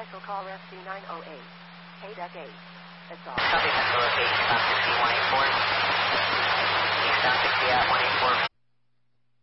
special call FC908. KDEC 8. That's all. Copy, central location, about 6184. Stand down 60 at 184.